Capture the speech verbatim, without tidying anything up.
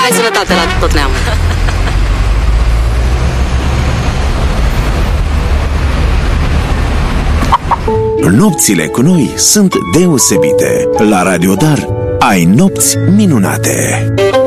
Hai sănătate la tot neamul. Nopțile cu noi sunt deosebite. La Radio Dar ai nopți minunate.